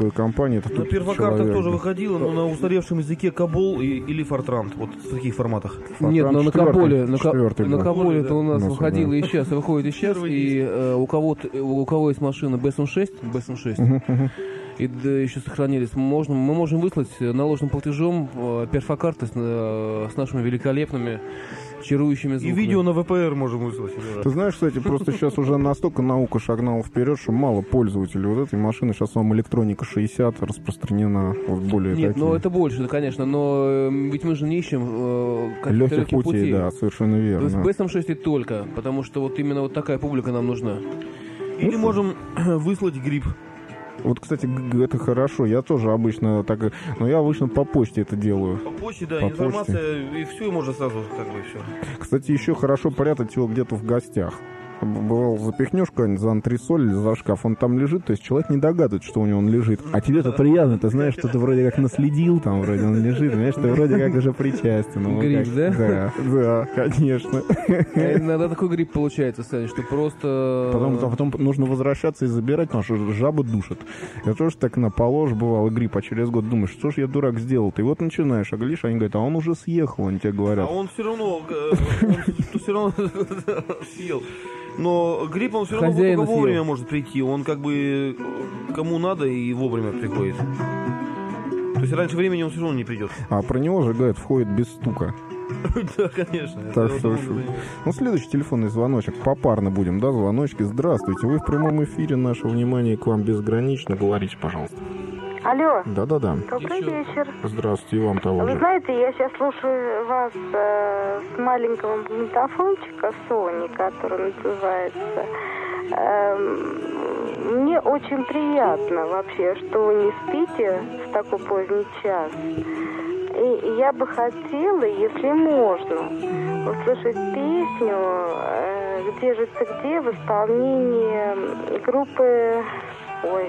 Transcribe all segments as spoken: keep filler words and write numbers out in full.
той компании. Это на перфокартах тоже выходило, но на устаревшем языке Кабол и, или Фортранд. Вот в таких форматах. Фортранд Нет, но на Каболе, на, на Каболе это да. у нас у нас выходило да. и сейчас, и выходит и сейчас. И э, у, кого-то, у кого есть машина бэ эс эм шесть, бэ эс эм шесть, uh-huh, uh-huh. и да, еще сохранились, можно, мы можем выслать наложенным платежом э, перфокарты с, э, с нашими великолепными чарующими звуками. И видео на вэ пэ эр можем выслать. Ты знаешь, кстати, просто сейчас уже настолько наука шагнула вперед, что мало пользователей вот этой машины. Сейчас вам электроника шестьдесят распространена вот более Нет, такие. ну это больше, конечно, но э, ведь мы же не ищем э, каких-то легких путей, путей. Да, совершенно верно. То есть бэ эс эм шесть и только, потому что вот именно вот такая публика нам нужна. Или ну, можем выслать грипп. Вот, кстати, это хорошо. Я тоже обычно так... Но я обычно по почте это делаю. По почте, да, по информация, почте. И все, и можно сразу как бы все. Кстати, еще хорошо прятать его где-то в гостях. Бывало, запихнешь куда-нибудь за антресоль или за шкаф, он там лежит, то есть человек не догадывается, что у него он лежит. А тебе-то приятно, ты знаешь, что ты вроде как наследил, там вроде он лежит, знаешь, ты вроде как уже причастен. Ну, грипп, как... да? Да, да, конечно. А иногда такой грипп получается, Саня, что просто... Потом, потом нужно возвращаться и забирать, потому что жабы душат. Я тоже так на полож бывал, и грипп, а через год думаешь, что ж я, дурак, сделал? Ты вот начинаешь, а глядишь, они говорят, а он уже съехал, они тебе говорят. А он все равно, он все равно съел. Но грипп, он все равно только вовремя съел. Может прийти. Он как бы кому надо и вовремя приходит. То есть раньше времени он все равно не придет. А про него же, говорят, входит без стука. Да, конечно. Так что ну, следующий телефонный звоночек. Попарно будем, да, звоночки. Здравствуйте, вы в прямом эфире. Наше внимание к вам безгранично. Говорите, пожалуйста. Алло. Да-да-да. Добрый вечер. Здравствуйте, и вам того Вы же. знаете, я сейчас слушаю вас э, с маленького магнитофончика Sony, который называется. Э, мне очень приятно вообще, что вы не спите в такой поздний час. И я бы хотела, если можно, услышать песню э, «Где же ты где» в исполнении группы... Ой...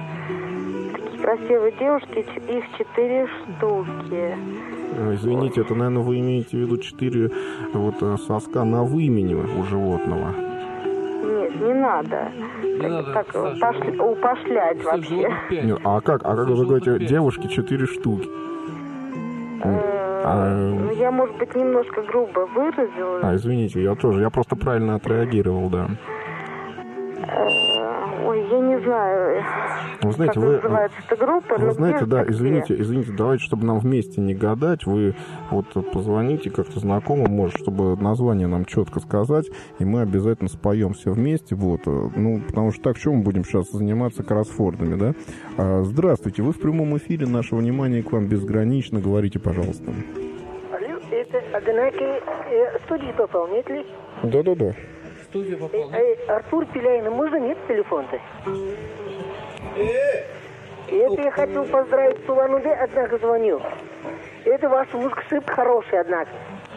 красивые девушки, их четыре штуки. Извините, это, наверное, вы имеете в виду четыре вот соска на вымени у животного. Нет, не надо. Не так надо, так Саша, пошли, упошлять все вообще. Нет, а как? А как вы говорите, девушки четыре штуки? А... Я, может быть, немножко грубо выразилась. А, извините, я тоже, я просто правильно отреагировал, да. Ой, я не знаю, вы знаете, как вы, называется эта группа. Вы знаете, да, где? извините, извините, давайте, чтобы нам вместе не гадать, вы вот позвоните как-то знакомым, может, чтобы название нам четко сказать, и мы обязательно споем все вместе, вот, ну, потому что так, чем мы будем сейчас заниматься кроссфордами, да? А, здравствуйте, вы в прямом эфире, наше внимание к вам безгранично, говорите, пожалуйста. Алло, это одинокие э, студии пополнители? Да-да-да. Студия попала. Э, э, Артур Пеляйна, можно нет телефон-то? Это я хотел поздравить с Улан-Удэ, однако звонил. Это ваша музыка шибко хорошая, однако.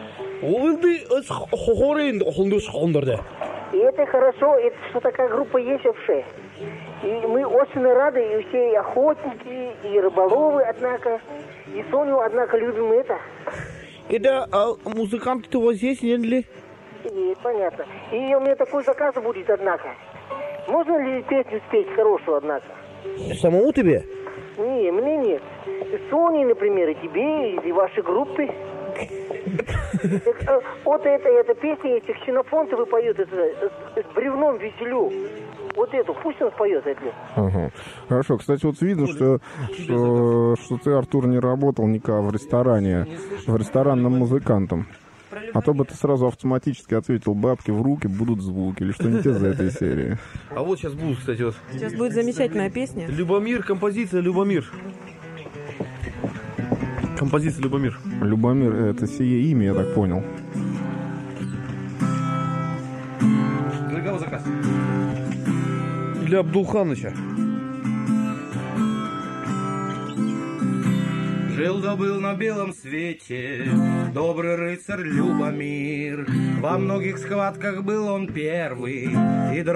И это хорошо, это что такая группа есть вообще. И мы очень рады, и все и охотники, и рыболовы, однако. И Соню, однако, любим это. Это а, музыканты у вас есть, нет ли? Нет, понятно. И у меня такой заказ будет, однако. Можно ли песню спеть хорошую, однако? Самому тебе? Не, мне нет. Соне, например, и тебе, и вашей группе. Вот это, эта песня, этих ксенофонтов вы поете, с бревном веселю. Вот эту, пусть он споет это. Ага. Хорошо, кстати, вот видно, что, что, что ты, Артур, не работал никогда в ресторане, в ресторанном музыкантом. А то бы ты сразу автоматически ответил, бабки в руки, будут звуки, или что-нибудь из этой серии. А вот сейчас будут, кстати, вот. Сейчас будет замечательная песня. Любомир, композиция «Любомир». Композиция «Любомир». Любомир, это сие имя, я так понял. Для кого заказ? Для Абдулханыча. Жил-да был на белом свете добрый рыцарь Любомир. Во многих схватках был он первый и